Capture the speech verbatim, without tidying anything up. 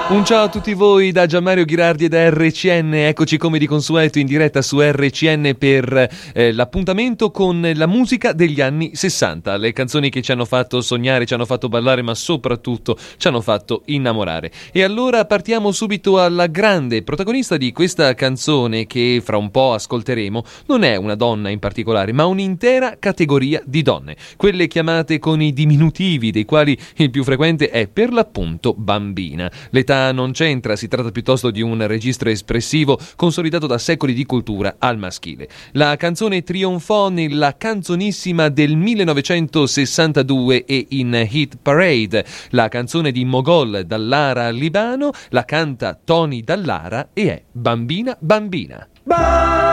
Un ciao a tutti voi da Gianmario Ghirardi e da R C N, eccoci come di consueto in diretta su R C N per eh, l'appuntamento con la musica degli anni sessanta, le canzoni che ci hanno fatto sognare, ci hanno fatto ballare, ma soprattutto ci hanno fatto innamorare. E allora partiamo subito alla grande protagonista di questa canzone che fra un po' ascolteremo. Non è una donna in particolare, ma un'intera categoria di donne, quelle chiamate con i diminutivi, dei quali il più frequente è per l'appunto bambina. L'età non c'entra, si tratta piuttosto di un registro espressivo consolidato da secoli di cultura al maschile. La canzone trionfò nella canzonissima del millenovecentosessantadue e in Hit Parade. La canzone di Mogol Dallara Libano la canta Tony Dallara e è Bambina Bambina. Ba-